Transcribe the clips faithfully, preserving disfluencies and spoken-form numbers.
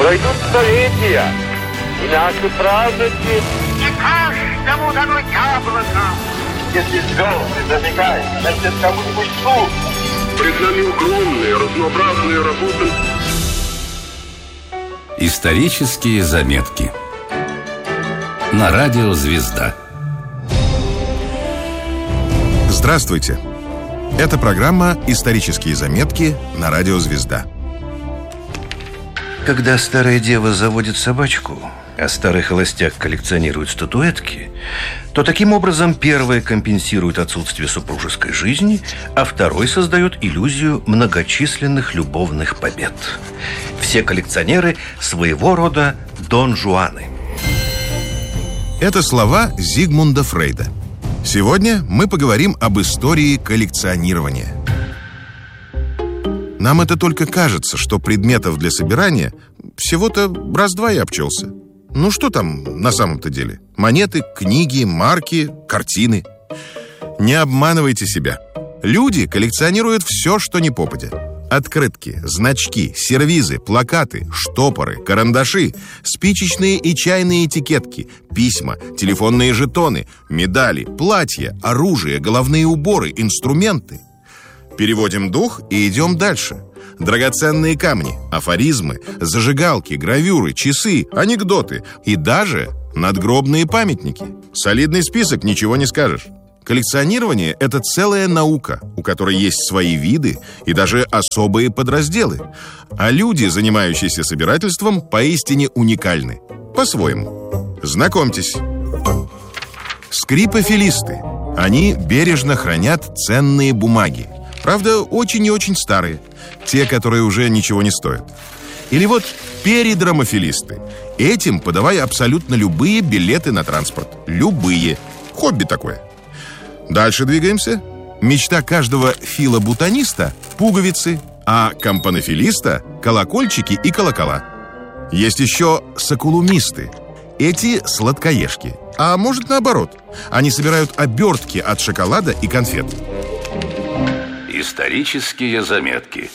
Пройдут столетия, и наши праздники... Не каждому дано яблоко. Если звезды зажигают, значит, кому-нибудь суд. Пред нами огромные, разнообразные работы. Исторические заметки на радио «Звезда». Здравствуйте! Это программа «Исторические заметки» на радио «Звезда». Когда старая дева заводит собачку, а старый холостяк коллекционирует статуэтки, то таким образом первый компенсирует отсутствие супружеской жизни, а второй создает иллюзию многочисленных любовных побед. Все коллекционеры своего рода Дон Жуаны. Это слова Зигмунда Фрейда. Сегодня мы поговорим об истории коллекционирования. Нам это только кажется, что предметов для собирания всего-то раз-два и обчелся. Ну что там на самом-то деле? Монеты, книги, марки, картины. Не обманывайте себя. Люди коллекционируют все, что не попадя. Открытки, значки, сервизы, плакаты, штопоры, карандаши, спичечные и чайные этикетки, письма, телефонные жетоны, медали, платья, оружие, головные уборы, инструменты. Переводим дух и идем дальше. Драгоценные камни, афоризмы, зажигалки, гравюры, часы, анекдоты и даже надгробные памятники. Солидный список, ничего не скажешь. Коллекционирование – это целая наука, у которой есть свои виды и даже особые подразделы. А люди, занимающиеся собирательством, поистине уникальны. По-своему. Знакомьтесь. Скрипофилисты. Они бережно хранят ценные бумаги. Правда, очень и очень старые. Те, которые уже ничего не стоят. Или вот перидрамофилисты. Этим подавай абсолютно любые билеты на транспорт. Любые. Хобби такое. Дальше двигаемся. Мечта каждого филоботаниста – пуговицы, а компанофилиста – колокольчики и колокола. Есть еще сокулумисты. Эти – сладкоежки. А может, наоборот. Они собирают обертки от шоколада и конфет. Исторические заметки.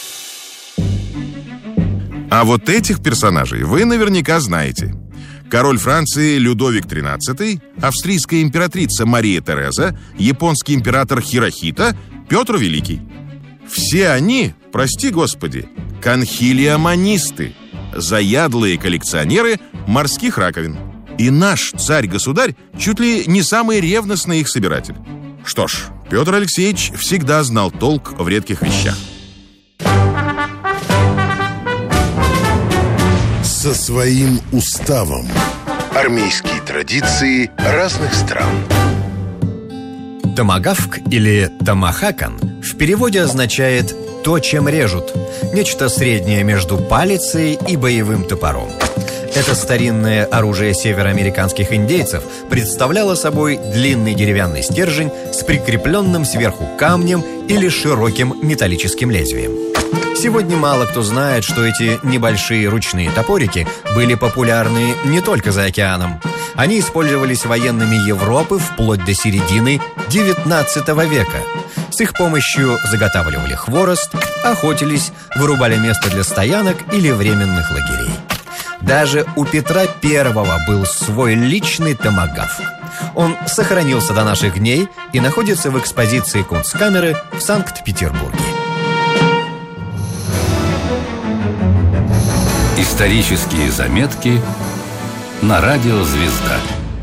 А вот этих персонажей вы наверняка знаете. Король Франции Людовик тринадцатый, австрийская императрица Мария Тереза, японский император Хирохито, Петр Великий. Все они, прости господи, конхилиоманисты, заядлые коллекционеры морских раковин. И наш царь-государь чуть ли не самый ревностный их собиратель. Что ж, Петр Алексеевич всегда знал толк в редких вещах. Со своим уставом. Армейские традиции разных стран. Томагавк или томахакан в переводе означает «то, чем режут», нечто среднее между палицей и боевым топором. Это старинное оружие североамериканских индейцев представляло собой длинный деревянный стержень с прикрепленным сверху камнем или широким металлическим лезвием. Сегодня мало кто знает, что эти небольшие ручные топорики были популярны не только за океаном. Они использовались военными Европы вплоть до середины девятнадцатого века. С их помощью заготавливали хворост, охотились, вырубали место для стоянок или временных лагерей. Даже у Петра Первого был свой личный томагавк. Он сохранился до наших дней и находится в экспозиции Кунсткамеры в Санкт-Петербурге. Исторические заметки на радио «Звезда».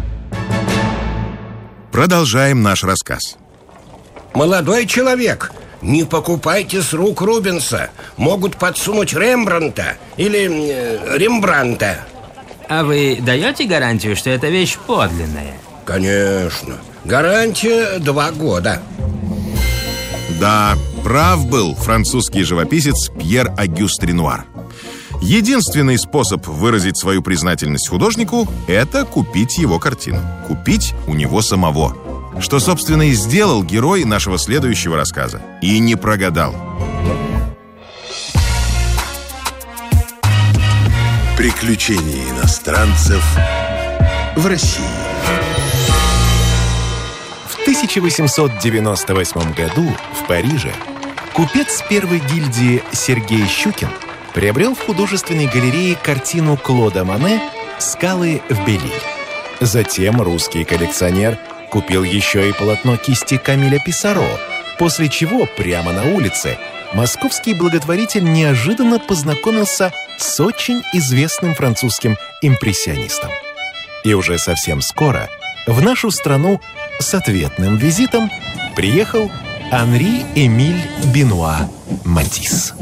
Продолжаем наш рассказ. Молодой человек, не покупайте с рук Рубенса. Могут подсунуть Рембрандта или э, Рембрандта. А вы даете гарантию, что эта вещь подлинная? Конечно. Гарантия два года. Да, прав был французский живописец Пьер Агюст Ренуар. Единственный способ выразить свою признательность художнику – это купить его картину. Купить у него самого. Что, собственно, и сделал герой нашего следующего рассказа. И не прогадал. Приключения иностранцев в России. В тысяча восемьсот девяносто восьмом году в Париже купец первой гильдии Сергей Щукин приобрел в художественной галерее картину Клода Моне «Скалы в Белиль». Затем русский коллекционер купил еще и полотно кисти Камиля Писаро, после чего прямо на улице московский благотворитель неожиданно познакомился с очень известным французским импрессионистом. И уже совсем скоро в нашу страну с ответным визитом приехал Анри Эмиль Бенуа Матисс.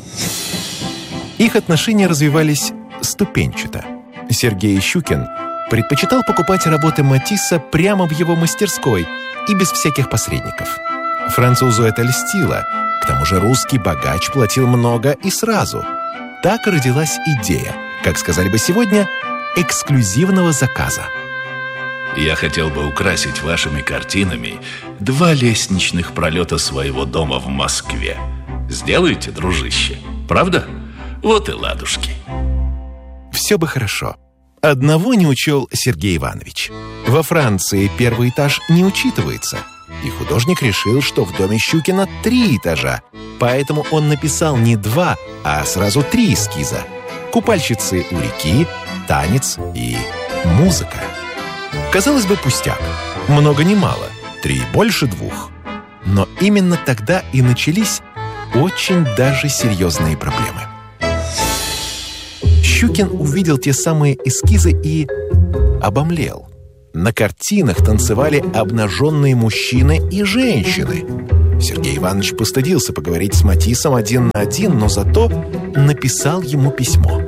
Их отношения развивались ступенчато. Сергей Щукин предпочитал покупать работы Матисса прямо в его мастерской и без всяких посредников. Французу это льстило. К тому же русский богач платил много и сразу. Так родилась идея, как сказали бы сегодня, эксклюзивного заказа. Я хотел бы украсить вашими картинами два лестничных пролета своего дома в Москве. Сделаете, дружище? Правда? Вот и ладушки. Все бы хорошо. Одного не учел Сергей Иванович. Во Франции первый этаж не учитывается. И художник решил, что в доме Щукина три этажа. Поэтому он написал не два, а сразу три эскиза. Купальщицы у реки, танец и музыка. Казалось бы, пустяк. Много не мало. Три больше двух. Но именно тогда и начались очень даже серьезные проблемы. Щукин увидел те самые эскизы и обомлел. На картинах танцевали обнаженные мужчины и женщины. Сергей Иванович постыдился поговорить с Матиссом один на один, но зато написал ему письмо.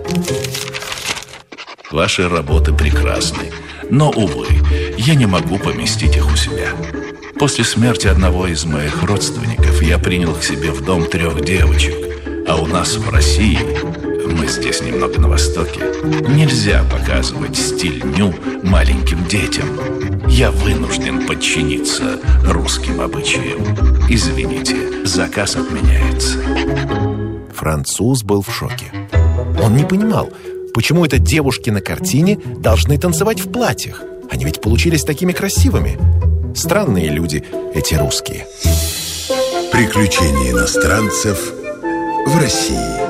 Ваши работы прекрасны, но, увы, я не могу поместить их у себя. После смерти одного из моих родственников я принял к себе в дом трех девочек, а у нас в России, мы здесь немного на востоке, нельзя показывать стиль ню маленьким детям. Я вынужден подчиниться русским обычаям. Извините, заказ отменяется. Француз был в шоке. Он не понимал, почему это девушки на картине должны танцевать в платьях. Они ведь получились такими красивыми. Странные люди эти русские. Приключения иностранцев в России.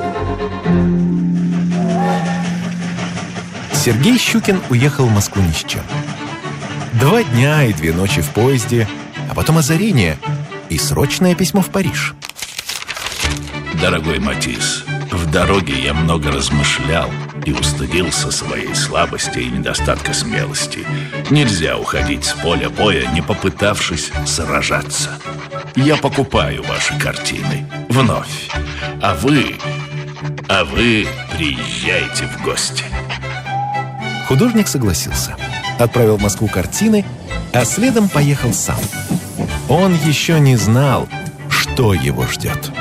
Сергей Щукин уехал в Москву ни с чем. Два дня и две ночи в поезде, а потом озарение и срочное письмо в Париж. Дорогой Матисс, в дороге я много размышлял и устыдился своей слабости и недостатка смелости. Нельзя уходить с поля боя, не попытавшись сражаться. Я покупаю ваши картины вновь, а вы, а вы приезжайте в гости. Художник согласился. Отправил в Москву картины, а следом поехал сам. Он еще не знал, что его ждет.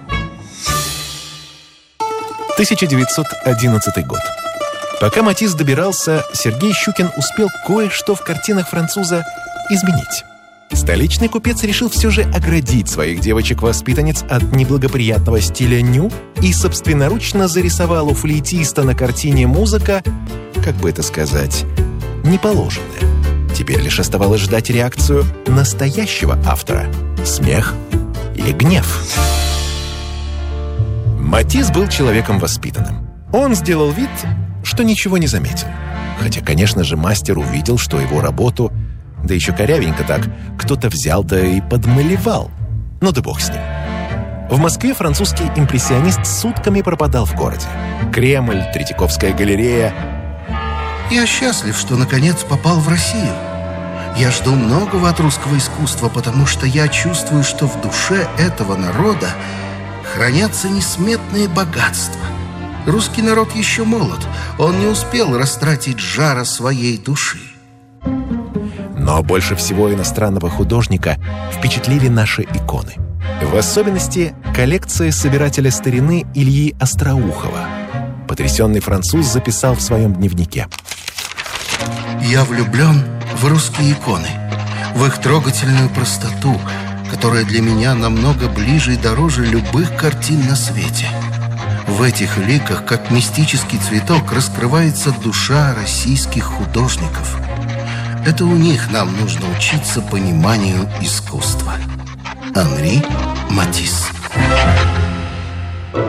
тысяча девятьсот одиннадцатый год. Пока Матисс добирался, Сергей Щукин успел кое-что в картинах француза изменить. Столичный купец решил все же оградить своих девочек-воспитанниц от неблагоприятного стиля ню и собственноручно зарисовал у флейтиста на картине музыка, как бы это сказать, неположенная. Теперь лишь оставалось ждать реакцию настоящего автора — смех или гнев. Матисс был человеком воспитанным. Он сделал вид, что ничего не заметил. Хотя, конечно же, мастер увидел, что его работу, да еще корявенько так, кто-то взял да и подмалевал. Ну да бог с ним. В Москве французский импрессионист сутками пропадал в городе. Кремль, Третьяковская галерея. Я счастлив, что наконец попал в Россию. Я жду многого от русского искусства, потому что я чувствую, что в душе этого народа хранятся несметные богатства. Русский народ еще молод. Он не успел растратить жара своей души. Но больше всего иностранного художника впечатлили наши иконы. В особенности коллекция собирателя старины Ильи Остроухова. Потрясенный француз записал в своем дневнике: «Я влюблен в русские иконы, в их трогательную простоту, которая для меня намного ближе и дороже любых картин на свете. В этих ликах, как мистический цветок, раскрывается душа российских художников. Это у них нам нужно учиться пониманию искусства». Анри Матисс.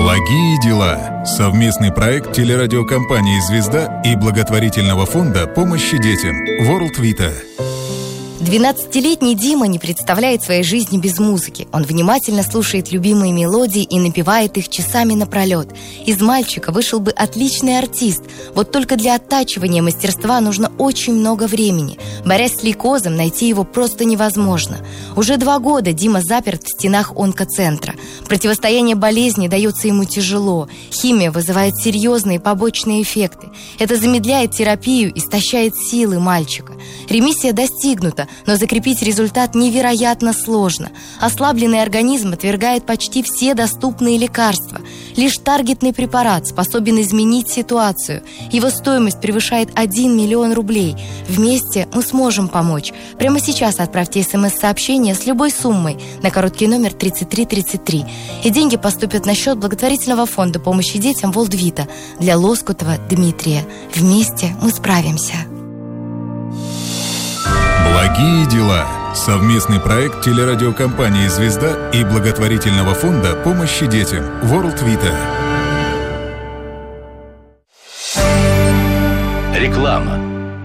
Благие дела. Совместный проект телерадиокомпании «Звезда» и благотворительного фонда помощи детям World Vita. двенадцатилетний Дима не представляет своей жизни без музыки. Он внимательно слушает любимые мелодии и напевает их часами напролет. Из мальчика вышел бы отличный артист. Вот только для оттачивания мастерства нужно очень много времени. Борясь с лейкозом, найти его просто невозможно. Уже два года Дима заперт в стенах онкоцентра. Противостояние болезни дается ему тяжело. Химия вызывает серьезные побочные эффекты. Это замедляет терапию, истощает силы мальчика. Ремиссия достигнута, но закрепить результат невероятно сложно. Ослабленный организм отвергает почти все доступные лекарства. Лишь таргетный препарат способен изменить ситуацию. Его стоимость превышает один миллион рублей. Вместе мы сможем помочь. Прямо сейчас отправьте смс-сообщение с любой суммой на короткий номер тридцать три тридцать три. И деньги поступят на счет благотворительного фонда помощи детям World Vita для Лоскутова Дмитрия. Вместе мы справимся. Благие дела. Совместный проект телерадиокомпании «Звезда» и благотворительного фонда помощи детям World Vita. Реклама.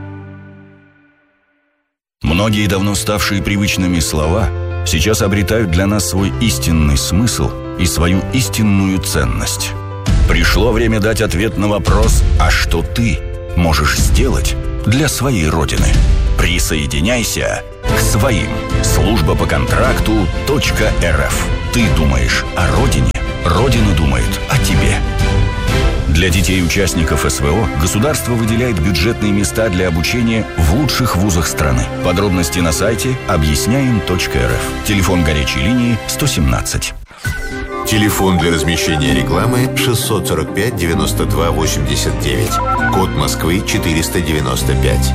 Многие давно ставшие привычными слова сейчас обретают для нас свой истинный смысл и свою истинную ценность. Пришло время дать ответ на вопрос: а что ты можешь сделать для своей Родины? Присоединяйся к своим. Служба по контракту .рф. Ты думаешь о Родине, Родина думает о тебе. Для детей-участников СВО государство выделяет бюджетные места для обучения в лучших вузах страны. Подробности на сайте объясняем точка эр эф. Телефон горячей линии сто семнадцать. Телефон для размещения рекламы шестьсот сорок пять девяносто два восемьдесят девять. Код Москвы четыреста девяносто пять.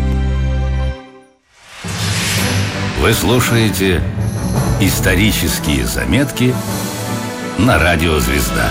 Вы слушаете исторические заметки на радио «Звезда».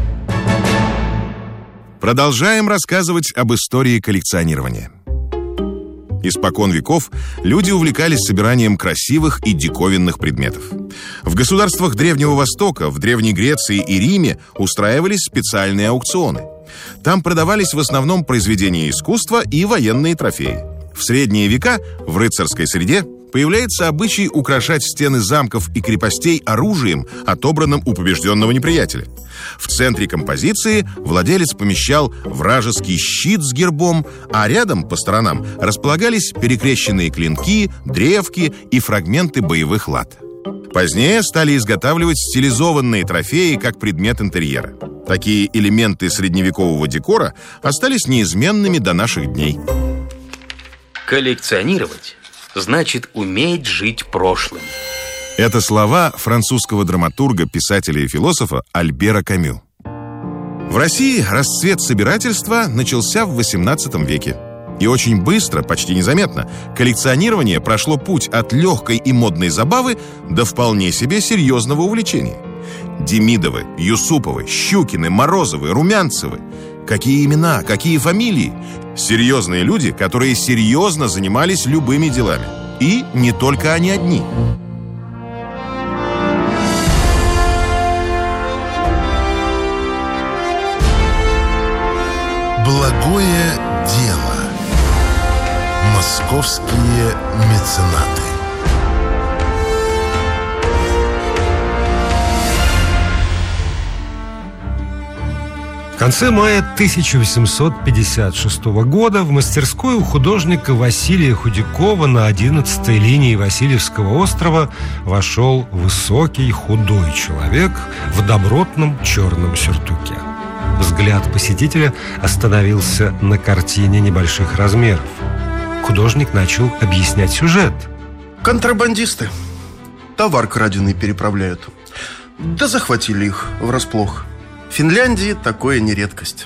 Продолжаем рассказывать об истории коллекционирования. Испокон веков люди увлекались собиранием красивых и диковинных предметов. В государствах Древнего Востока, в Древней Греции и Риме устраивались специальные аукционы. Там продавались в основном произведения искусства и военные трофеи. В средние века в рыцарской среде появляется обычай украшать стены замков и крепостей оружием, отобранным у побежденного неприятеля. В центре композиции владелец помещал вражеский щит с гербом, а рядом по сторонам располагались перекрещенные клинки, древки и фрагменты боевых лад. Позднее стали изготавливать стилизованные трофеи как предмет интерьера. Такие элементы средневекового декора остались неизменными до наших дней. Коллекционировать значит уметь жить прошлым. Это слова французского драматурга, писателя и философа Альбера Камю. В России расцвет собирательства начался в восемнадцатом веке. И очень быстро, почти незаметно, коллекционирование прошло путь от легкой и модной забавы до вполне себе серьезного увлечения. Демидовы, Юсуповы, Щукины, Морозовы, Румянцевы. Какие имена, какие фамилии? Серьезные люди, которые серьезно занимались любыми делами. И не только они одни. Благое дело. Московские меценаты. В конце мая тысяча восемьсот пятьдесят шестого года в мастерскую у художника Василия Худякова на одиннадцатой линии Васильевского острова вошел высокий худой человек в добротном черном сюртуке. Взгляд посетителя остановился на картине небольших размеров. Художник начал объяснять сюжет. Контрабандисты. Товар краденый переправляют. Да захватили их врасплох. В Финляндии такое не редкость.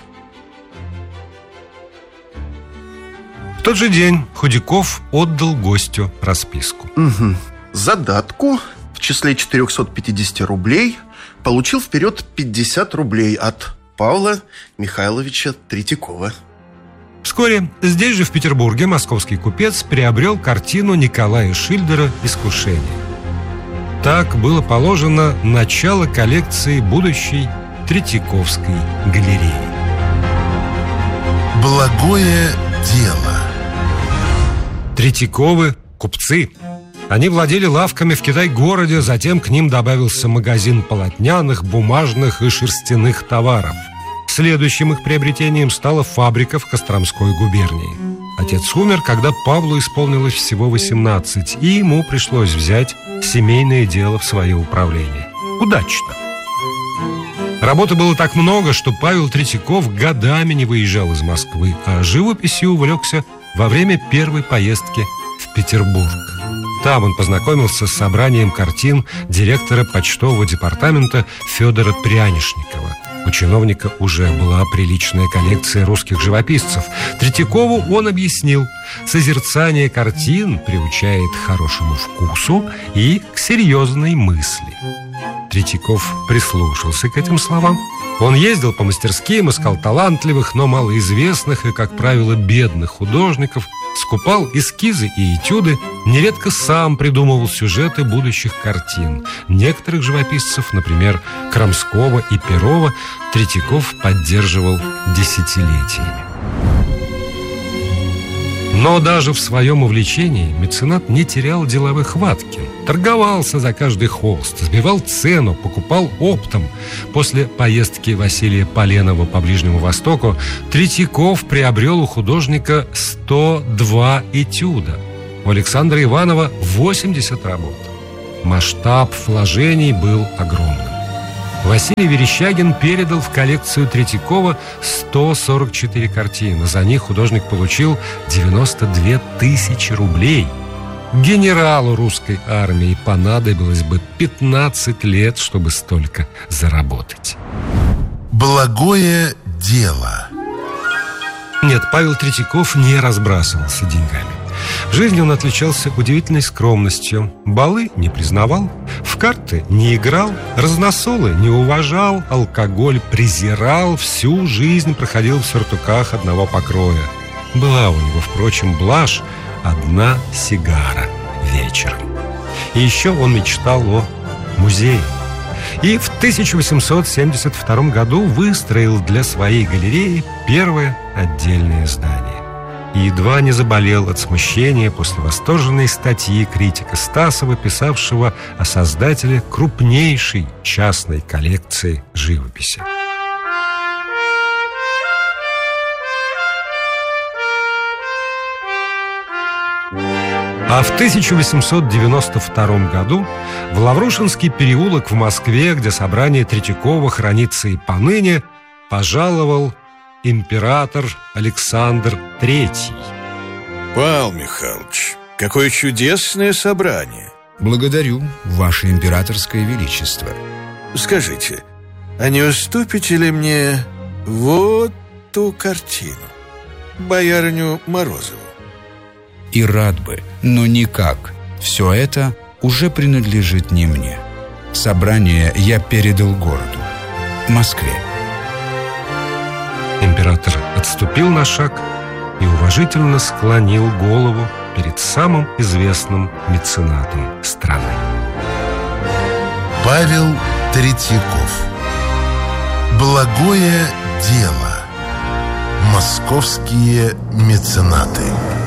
В тот же день Худяков отдал гостю расписку. Угу. Задатку в числе четырехсот пятидесяти рублей получил вперед пятьдесят рублей от Павла Михайловича Третьякова. Вскоре здесь же, в Петербурге, московский купец приобрел картину Николая Шильдера «Искушение». Так было положено начало коллекции будущей Третьяковской галереи. Благое дело. Третьяковы – купцы. Они владели лавками в Китай-городе, затем к ним добавился магазин полотняных, бумажных и шерстяных товаров. Следующим их приобретением стала фабрика в Костромской губернии. Отец умер, когда Павлу исполнилось всего восемнадцать, и ему пришлось взять семейное дело в свое управление. Удачно. Работы было так много, что Павел Третьяков годами не выезжал из Москвы, а живописью увлекся во время первой поездки в Петербург. Там он познакомился с собранием картин директора почтового департамента Федора Прянишникова. У чиновника уже была приличная коллекция русских живописцев. Третьякову он объяснил: созерцание картин приучает к хорошему вкусу и к серьезной мысли. Третьяков прислушался к этим словам. Он ездил по мастерским, искал талантливых, но малоизвестных и, как правило, бедных художников, скупал эскизы и этюды, нередко сам придумывал сюжеты будущих картин. Некоторых живописцев, например, Крамского и Перова, Третьяков поддерживал десятилетиями. Но даже в своем увлечении меценат не терял деловой хватки. Торговался за каждый холст, сбивал цену, покупал оптом. После поездки Василия Поленова по Ближнему Востоку Третьяков приобрел у художника сто два этюда. У Александра Иванова восемьдесят работ. Масштаб вложений был огромным. Василий Верещагин передал в коллекцию Третьякова сто сорок четыре картины. За них художник получил девяносто две тысячи рублей. Генералу русской армии понадобилось бы пятнадцать лет, чтобы столько заработать. Благое дело. Нет, Павел Третьяков не разбрасывался деньгами. В жизни он отличался удивительной скромностью. Балы не признавал, в карты не играл, разносолы не уважал, алкоголь презирал, всю жизнь проходил в сюртуках одного покроя. Была у него, впрочем, блажь: одна сигара вечером. И еще он мечтал о музее. И в тысяча восемьсот семьдесят втором году выстроил для своей галереи первое отдельное здание. И едва не заболел от смущения после восторженной статьи критика Стасова, писавшего о создателе крупнейшей частной коллекции живописи. А в тысяча восемьсот девяносто втором году в Лаврушинский переулок в Москве, где собрание Третьякова хранится и поныне, пожаловал император Александр Третий. Павел Михайлович, какое чудесное собрание. Благодарю, Ваше Императорское Величество. Скажите, а не уступите ли мне вот ту картину, боярыню Морозову? И рад бы, но никак. Все это уже принадлежит не мне. Собрание я передал городу, Москве. Император отступил на шаг и уважительно склонил голову перед самым известным меценатом страны. Павел Третьяков. Благое дело. Московские меценаты.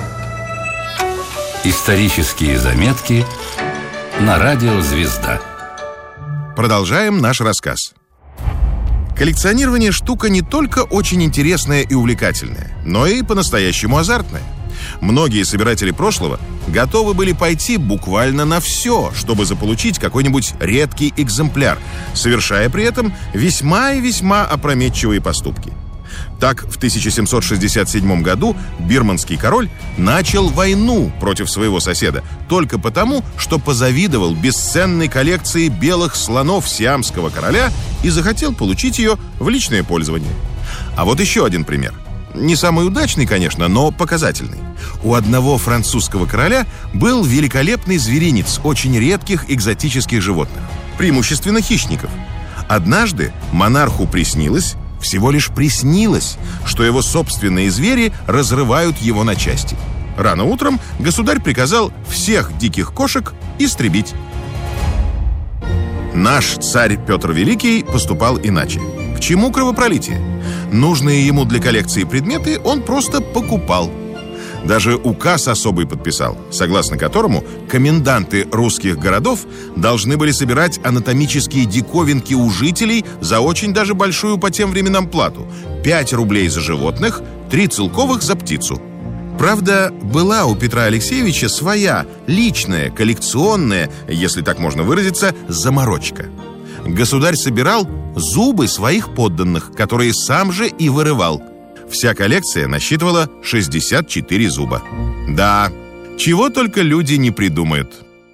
Исторические заметки на радио «Звезда». Продолжаем наш рассказ. Коллекционирование – штука не только очень интересная и увлекательная, но и по-настоящему азартная. Многие собиратели прошлого готовы были пойти буквально на все, чтобы заполучить какой-нибудь редкий экземпляр, совершая при этом весьма и весьма опрометчивые поступки. Так, в тысяча семьсот шестьдесят седьмом году бирманский король начал войну против своего соседа только потому, что позавидовал бесценной коллекции белых слонов сиамского короля и захотел получить ее в личное пользование. А вот еще один пример. Не самый удачный, конечно, но показательный. У одного французского короля был великолепный зверинец очень редких экзотических животных, преимущественно хищников. Однажды монарху приснилось, всего лишь приснилось, что его собственные звери разрывают его на части. Рано утром государь приказал всех диких кошек истребить. Наш царь Петр Великий поступал иначе. К К чему кровопролитие? Нужные ему для коллекции предметы он просто покупал. Даже указ особый подписал, согласно которому коменданты русских городов должны были собирать анатомические диковинки у жителей за очень даже большую по тем временам плату. пять рублей за животных, три целковых за птицу. Правда, была у Петра Алексеевича своя личная, коллекционная, если так можно выразиться, заморочка. Государь собирал зубы своих подданных, которые сам же и вырывал. Вся коллекция насчитывала шестьдесят четыре зуба. Да, чего только люди не придумают.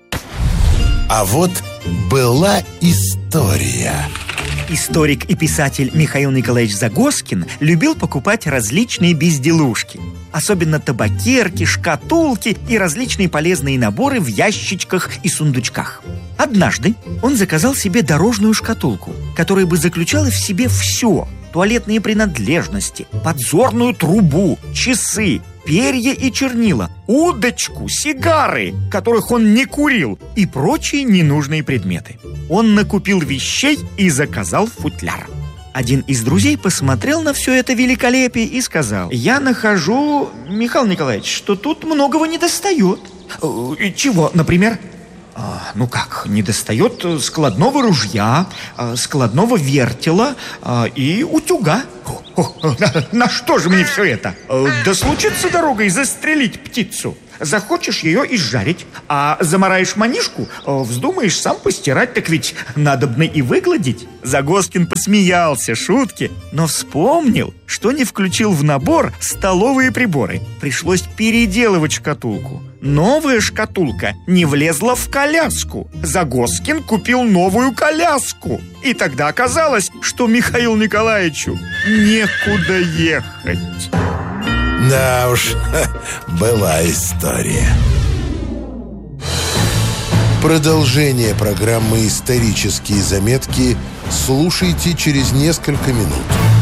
А вот была история. Историк и писатель Михаил Николаевич Загоскин любил покупать различные безделушки. Особенно табакерки, шкатулки и различные полезные наборы в ящичках и сундучках. Однажды он заказал себе дорожную шкатулку, которая бы заключала в себе все: туалетные принадлежности, подзорную трубу, часы, перья и чернила, удочку, сигары, которых он не курил, и прочие ненужные предметы. Он накупил вещей и заказал футляр. Один из друзей посмотрел на все это великолепие и сказал: «Я нахожу, Михаил Николаевич, что тут многого недостает». «Э, чего, например?» А, ну как, недостает складного ружья, складного вертела и утюга. О, о, на, на что же мне все это? Да случится дорогой застрелить птицу. Захочешь ее изжарить, а замараешь манишку, вздумаешь сам постирать, так ведь надобно и выгладить. Загоскин посмеялся шутке, но вспомнил, что не включил в набор столовые приборы. Пришлось переделывать шкатулку. Новая шкатулка не влезла в коляску. Загоскин купил новую коляску. И тогда оказалось, что Михаилу Николаевичу некуда ехать. Да уж, была история. Продолжение программы «Исторические заметки» слушайте через несколько минут.